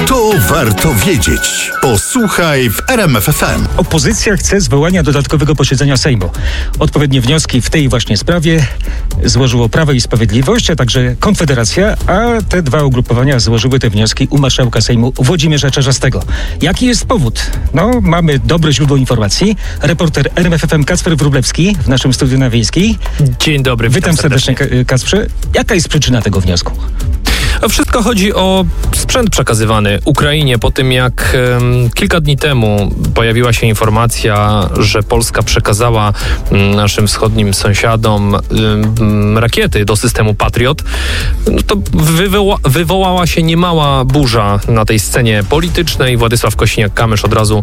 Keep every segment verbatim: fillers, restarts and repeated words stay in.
To warto wiedzieć. Posłuchaj w R M F F M. Opozycja chce zwołania dodatkowego posiedzenia Sejmu. Odpowiednie wnioski w tej właśnie sprawie złożyło Prawo i Sprawiedliwość, a także Konfederacja, a te dwa ugrupowania złożyły te wnioski u marszałka Sejmu Włodzimierza Czarzastego. Jaki jest powód? No, mamy dobre źródło informacji. Reporter R M F F M Kacper Wróblewski w naszym studiu na Wiejskiej. Dzień dobry, witam, witam serdecznie, serdecznie Kacprze. Jaka jest przyczyna tego wniosku? Wszystko chodzi o sprzęt przekazywany Ukrainie po tym, jak um, kilka dni temu pojawiła się informacja, że Polska przekazała um, naszym wschodnim sąsiadom um, rakiety do systemu Patriot. No to wywoła, wywołała się niemała burza na tej scenie politycznej. Władysław Kosiniak-Kamysz od razu,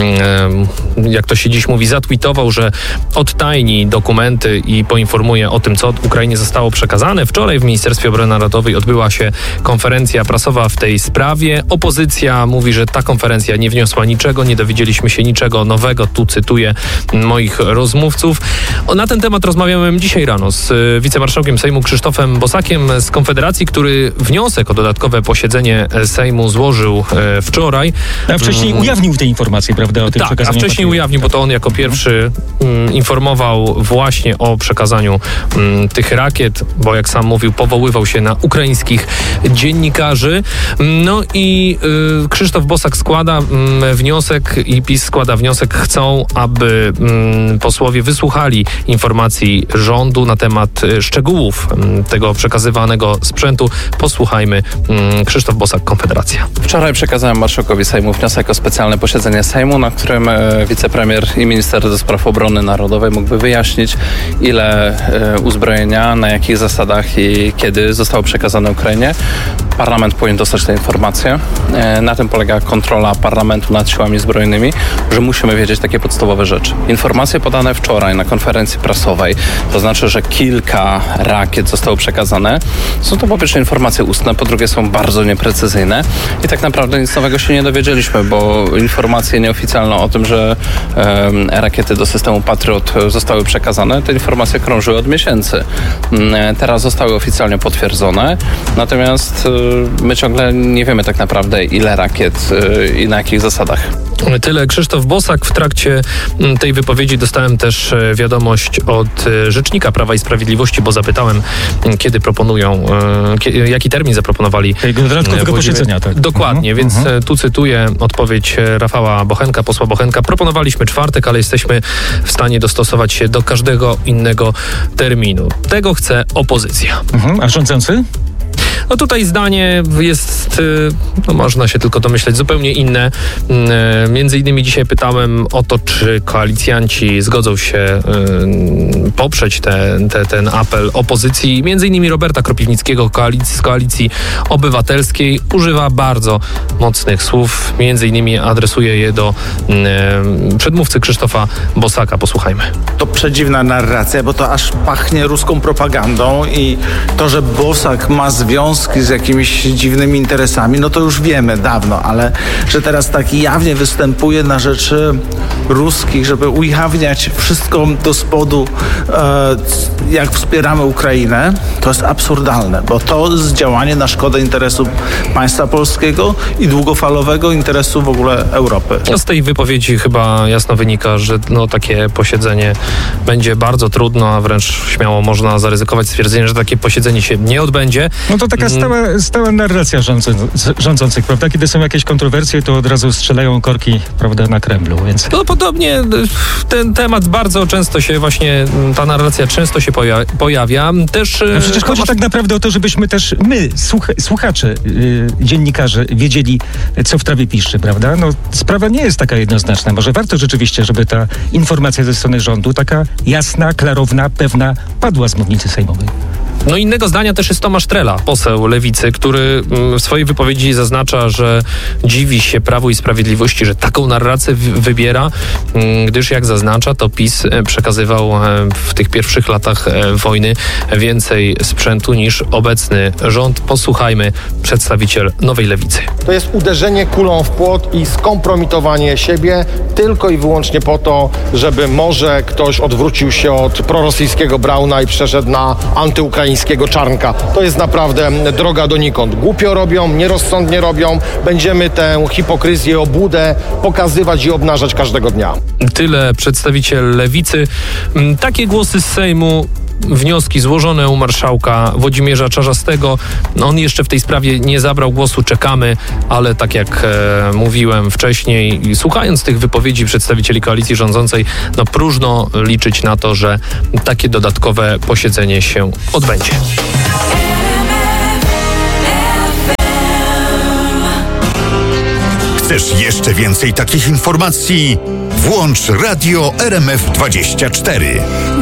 um, jak to się dziś mówi, zatweetował, że odtajni dokumenty i poinformuje o tym, co od Ukrainie zostało przekazane. Wczoraj w Ministerstwie Obrony Narodowej odbyła się konferencja prasowa w tej sprawie. Opozycja mówi, że ta konferencja nie wniosła niczego, nie dowiedzieliśmy się niczego nowego. Tu cytuję moich rozmówców. Na ten temat rozmawiałem dzisiaj rano z wicemarszałkiem Sejmu Krzysztofem Bosakiem z Konfederacji, który wniosek o dodatkowe posiedzenie Sejmu złożył wczoraj. A wcześniej ujawnił te informacje, prawda? O tym tak, przekazaniu. a wcześniej ujawnił, bo to on jako pierwszy um, informował właśnie o przekazaniu um, tych rakiet, bo jak sam mówił, powoływał się na ukraińskich dziennikarzy. No i y, Krzysztof Bosak składa y, wniosek i PiS składa wniosek. Chcą, aby y, posłowie wysłuchali informacji rządu na temat y, szczegółów y, tego przekazywanego sprzętu. Posłuchajmy. Y, Krzysztof Bosak, Konfederacja. Wczoraj przekazałem marszałkowi Sejmu wniosek o specjalne posiedzenie Sejmu, na którym y, wicepremier i minister do spraw obrony narodowej mógłby wyjaśnić, ile y, uzbrojenia, na jakich zasadach i kiedy zostało przekazane Ukrainie. Parlament powinien dostać te informacje. Na tym polega kontrola parlamentu nad siłami zbrojnymi, że musimy wiedzieć takie podstawowe rzeczy. Informacje podane wczoraj na konferencji prasowej, to znaczy, że kilka rakiet zostało przekazane. Są to po pierwsze informacje ustne, po drugie są bardzo nieprecyzyjne i tak naprawdę nic nowego się nie dowiedzieliśmy, bo informacje nieoficjalne o tym, że um, rakiety do systemu Patriot zostały przekazane, te informacje krążyły od miesięcy. Teraz zostały oficjalnie potwierdzone, natomiast my ciągle nie wiemy tak naprawdę, ile rakiet i na jakich zasadach. Tyle Krzysztof Bosak. W trakcie tej wypowiedzi dostałem też wiadomość od rzecznika Prawa i Sprawiedliwości, bo zapytałem, kiedy proponują, jaki termin zaproponowali. Tego dodatkowego posiedzenia, tak. Dokładnie, uh-huh, więc uh-huh. tu cytuję odpowiedź Rafała Bochenka, posła Bochenka. Proponowaliśmy czwartek, ale jesteśmy w stanie dostosować się do każdego innego terminu. Tego chce opozycja. Uh-huh. A rządzący? No tutaj zdanie jest, no można się tylko domyśleć, zupełnie inne. Między innymi dzisiaj pytałem o to, czy koalicjanci zgodzą się poprzeć te, te, ten apel opozycji. Między innymi Roberta Kropiwnickiego koalicji, z Koalicji Obywatelskiej używa bardzo mocnych słów. Między innymi adresuje je do przedmówcy Krzysztofa Bosaka. Posłuchajmy. To przedziwna narracja, bo to aż pachnie ruską propagandą i to, że Bosak ma związki z jakimiś dziwnymi interesami, no to już wiemy dawno, ale że teraz tak jawnie występuje na rzeczy ruskich, żeby ujawniać wszystko do spodu, e, jak wspieramy Ukrainę, to jest absurdalne, bo to jest działanie na szkodę interesu państwa polskiego i długofalowego interesu w ogóle Europy. No z tej wypowiedzi chyba jasno wynika, że no, takie posiedzenie będzie bardzo trudno, a wręcz śmiało można zaryzykować stwierdzenie, że takie posiedzenie się nie odbędzie. No to taka stała, stała narracja rządzących, prawda? Kiedy są jakieś kontrowersje, to od razu strzelają korki, prawda, na Kremlu, więc... No podobnie ten temat bardzo często się właśnie, ta narracja często się poja- pojawia. Też... No przecież chodzi tak naprawdę o to, żebyśmy też my, słuch- słuchacze, yy, dziennikarze, wiedzieli, co w trawie piszczy, prawda? No sprawa nie jest taka jednoznaczna. Może warto rzeczywiście, żeby ta informacja ze strony rządu, taka jasna, klarowna, pewna, padła z mównicy sejmowej. No innego zdania też jest Tomasz Trela, poseł Lewicy, który w swojej wypowiedzi zaznacza, że dziwi się Prawu i Sprawiedliwości, że taką narrację wybiera, gdyż jak zaznacza, to PiS przekazywał w tych pierwszych latach wojny więcej sprzętu niż obecny rząd. Posłuchajmy przedstawiciel Nowej Lewicy. To jest uderzenie kulą w płot i skompromitowanie siebie tylko i wyłącznie po to, żeby może ktoś odwrócił się od prorosyjskiego Brauna i przeszedł na antyukraińskiego pańskiego czarnka. To jest naprawdę droga donikąd. Głupio robią, nierozsądnie robią. Będziemy tę hipokryzję, obłudę pokazywać i obnażać każdego dnia. Tyle przedstawiciel Lewicy. Takie głosy z Sejmu, wnioski złożone u marszałka Włodzimierza Czarzastego. On jeszcze w tej sprawie nie zabrał głosu, czekamy, ale tak jak e, mówiłem wcześniej, słuchając tych wypowiedzi przedstawicieli koalicji rządzącej, no próżno liczyć na to, że takie dodatkowe posiedzenie się odbędzie. Chcesz jeszcze więcej takich informacji? Włącz Radio R M F dwadzieścia cztery.